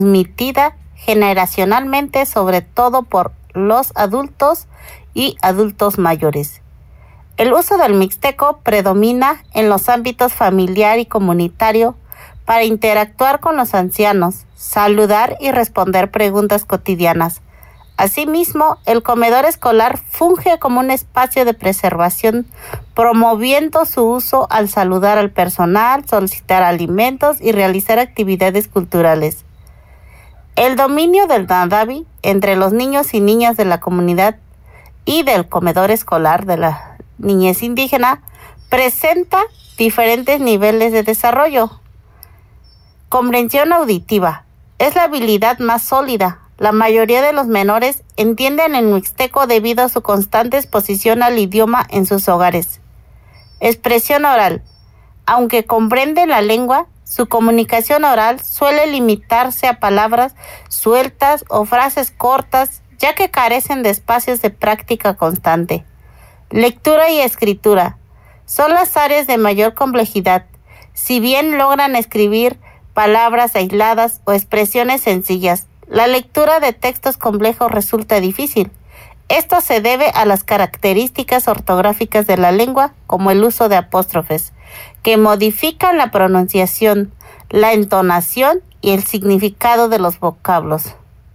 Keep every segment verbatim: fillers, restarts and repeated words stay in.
transmitida generacionalmente, sobre todo por los adultos y adultos mayores. El uso del mixteco predomina en los ámbitos familiar y comunitario para interactuar con los ancianos, saludar y responder preguntas cotidianas. Asimismo, el comedor escolar funge como un espacio de preservación, promoviendo su uso al saludar al personal, solicitar alimentos y realizar actividades culturales. El dominio del nadavi entre los niños y niñas de la comunidad y del comedor escolar de la niñez indígena presenta diferentes niveles de desarrollo. Comprensión auditiva es la habilidad más sólida. La mayoría de los menores entienden el mixteco debido a su constante exposición al idioma en sus hogares. Expresión oral. Aunque comprenden la lengua, su comunicación oral suele limitarse a palabras sueltas o frases cortas, ya que carecen de espacios de práctica constante. Lectura y escritura son las áreas de mayor complejidad. Si bien logran escribir palabras aisladas o expresiones sencillas, la lectura de textos complejos resulta difícil. Esto se debe a las características ortográficas de la lengua, como el uso de apóstrofes, que modifican la pronunciación, la entonación y el significado de los vocablos.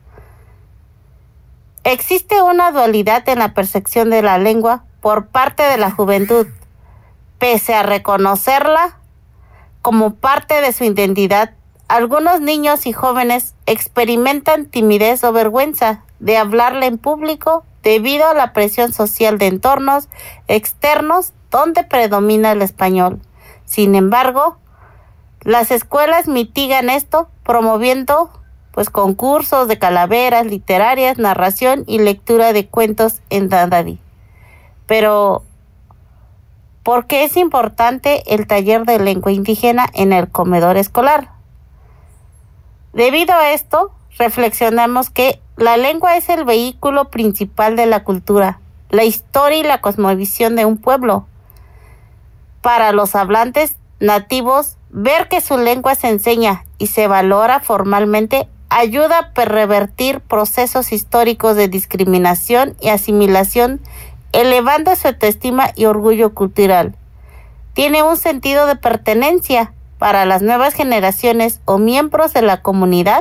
Existe una dualidad en la percepción de la lengua por parte de la juventud. Pese a reconocerla como parte de su identidad, algunos niños y jóvenes experimentan timidez o vergüenza de hablarle en público debido a la presión social de entornos externos donde predomina el español. Sin embargo, las escuelas mitigan esto promoviendo pues concursos de calaveras literarias, narración y lectura de cuentos en nadavi. Pero, ¿por qué es importante el taller de lengua indígena en el comedor escolar? Debido a esto, reflexionamos que la lengua es el vehículo principal de la cultura, la historia y la cosmovisión de un pueblo. Para los hablantes nativos, ver que su lengua se enseña y se valora formalmente ayuda a revertir procesos históricos de discriminación y asimilación, elevando su autoestima y orgullo cultural. Tiene un sentido de pertenencia para las nuevas generaciones o miembros de la comunidad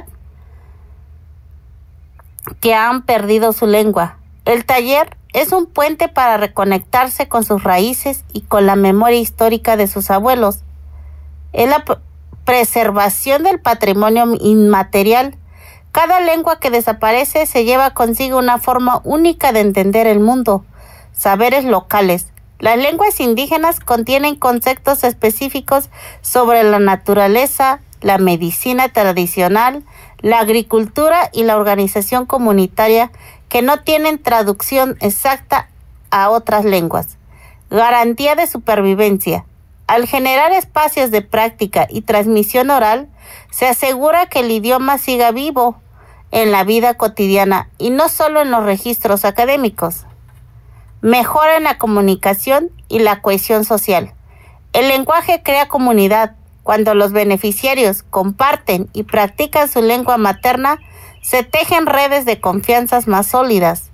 que han perdido su lengua. El taller es un puente para reconectarse con sus raíces y con la memoria histórica de sus abuelos. Es la p- preservación del patrimonio inmaterial. Cada lengua que desaparece se lleva consigo una forma única de entender el mundo, saberes locales. Las lenguas indígenas contienen conceptos específicos sobre la naturaleza, la medicina tradicional, la agricultura y la organización comunitaria que no tienen traducción exacta a otras lenguas. Garantía de supervivencia. Al generar espacios de práctica y transmisión oral, se asegura que el idioma siga vivo en la vida cotidiana y no solo en los registros académicos. Mejora en la comunicación y la cohesión social. El lenguaje crea comunidad. Cuando los beneficiarios comparten y practican su lengua materna, se tejen redes de confianzas más sólidas.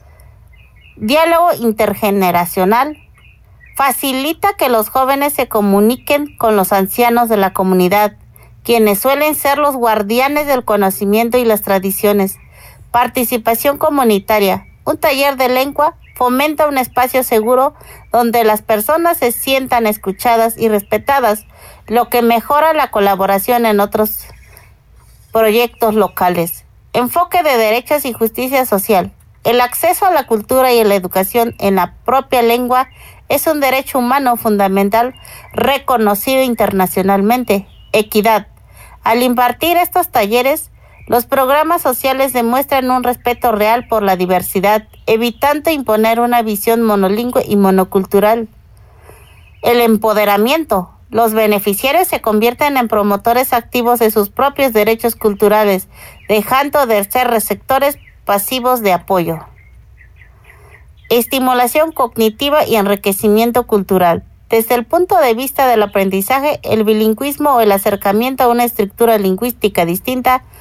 Diálogo intergeneracional. Facilita que los jóvenes se comuniquen con los ancianos de la comunidad, quienes suelen ser los guardianes del conocimiento y las tradiciones. Participación comunitaria. Un taller de lengua fomenta un espacio seguro donde las personas se sientan escuchadas y respetadas, lo que mejora la colaboración en otros proyectos locales. Enfoque de derechos y justicia social. El acceso a la cultura y a la educación en la propia lengua es un derecho humano fundamental reconocido internacionalmente. Equidad. Al impartir estos talleres, los programas sociales demuestran un respeto real por la diversidad, evitando imponer una visión monolingüe y monocultural. El empoderamiento. Los beneficiarios se convierten en promotores activos de sus propios derechos culturales, dejando de ser receptores pasivos de apoyo. Estimulación cognitiva y enriquecimiento cultural. Desde el punto de vista del aprendizaje, el bilingüismo o el acercamiento a una estructura lingüística distinta